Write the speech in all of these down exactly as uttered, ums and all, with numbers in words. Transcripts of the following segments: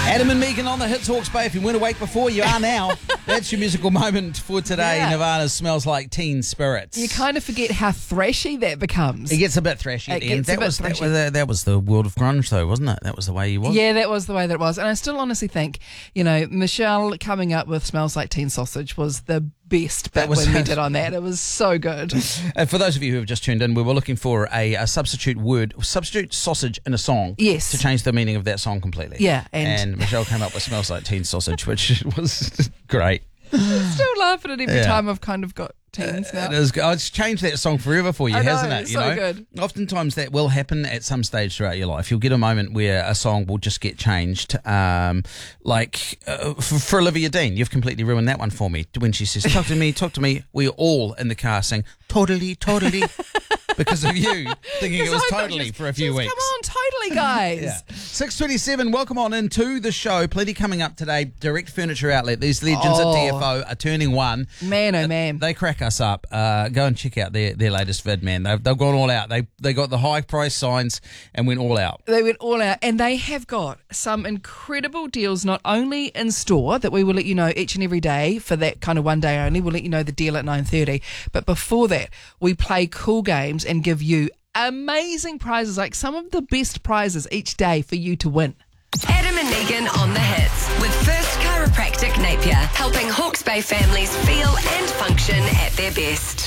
Adam and Megan on the Hits Hawke's Bay. If you weren't awake before, you are now. That's your musical moment for today. Yeah. Nirvana Smells Like Teen Spirits. You kind of forget how thrashy that becomes. It gets a bit thrashy at It the end. gets a That bit was, that, thrashy. was the, that was the world of grunge, though, wasn't it? That was the way he was. Yeah, that was the way that it was. And I still honestly think, you know, Michelle coming up with Smells Like Teen Sausage was the best bit That was when we it. did on that. It was so good. Uh, for those of you who have just tuned in, we were looking for a, a substitute word, substitute sausage in a song. Yes. To change the meaning of that song completely. Yeah, and- And Michelle came up with Smells Like Teen Sausage, which was great. Still laughing at every Yeah. time I've kind of got teens now. It is. Oh, it's changed that song forever for you, I know, hasn't it? it's You so know, good. Oftentimes that will happen at some stage throughout your life. You'll get a moment where a song will just get changed. Um, like uh, for, for Olivia Dean, you've completely ruined that one for me. When she says, "Talk to me, talk to me," we all in the car sing "Totally, totally," because of you thinking it was I thought totally just- for a few just weeks. Come on, totally, guys. Yeah. six twenty-seven, welcome on into the show. Plenty coming up today. Direct Furniture Outlet. These legends Oh. at D F O are turning one. Man, oh man. They crack us up. Uh, go and check out their, their latest vid, man. They've, they've gone all out. They they got the high price signs and went all out. They went all out, and they have got some incredible deals, not only in store that we will let you know each and every day for that kind of one day only. We'll let you know the deal at nine thirty. But before that, we play cool games and give you amazing prizes, like some of the best prizes each day for you to win. Adam and Megan on the hits with First Chiropractic Napier, helping Hawke's Bay families feel and function at their best.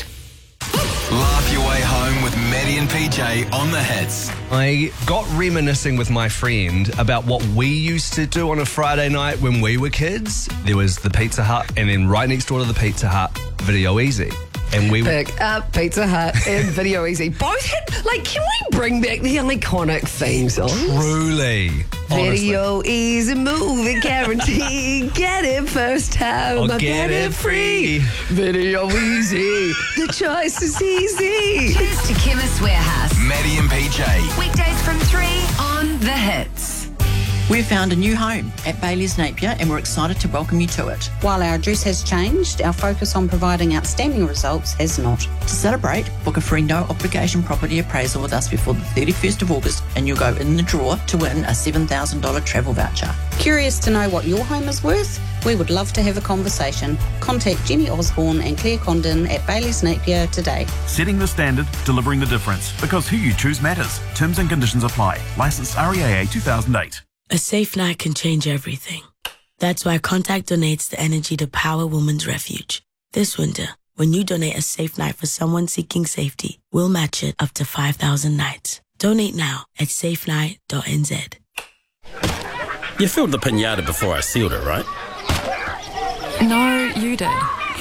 Laugh your way home with Maddie and P J on the hits. I got reminiscing with my friend about what we used to do on a Friday night when we were kids. There was the Pizza Hut, and then right next door to the Pizza Hut, Video Easy. And we Pick up Pizza Hut and Video Easy. Both had, like, can we bring back the iconic theme songs? truly, honestly, Video Easy, movie guarantee. Get it first time, Or but get it free. Video Easy, the choice is easy. Cheers to Chemist Warehouse. Maddie and P J. Weekdays from three on the hits. We've found a new home at Bailey's Napier and we're excited to welcome you to it. While our address has changed, our focus on providing outstanding results has not. To celebrate, book a free no-obligation property appraisal with us before the thirty-first of August and you'll go in the draw to win a seven thousand dollars travel voucher. Curious to know what your home is worth? We would love to have a conversation. Contact Jenny Osborne and Claire Condon at Bailey's Napier today. Setting the standard, delivering the difference. Because who you choose matters. Terms and conditions apply. Licensed R E A A two thousand eight. A safe night can change everything. That's why Contact donates the energy to Power Women's Refuge. This winter, when you donate a safe night for someone seeking safety, we'll match it up to five thousand nights. Donate now at safe night dot n z. You filled the pinata before I sealed it, right? No, you did.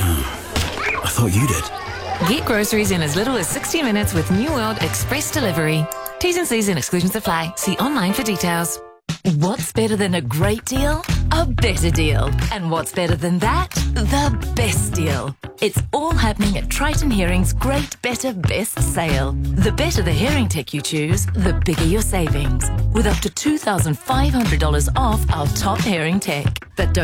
I thought you did. Get groceries in as little as sixty minutes with New World Express Delivery. T's and C's and exclusions apply. See online for details. What's better than a great deal? A better deal. And what's better than that? The best deal. It's all happening at Triton Hearing's Great Better Best Sale. The better the hearing tech you choose, the bigger your savings. With up to two thousand five hundred dollars off our top hearing tech. But don't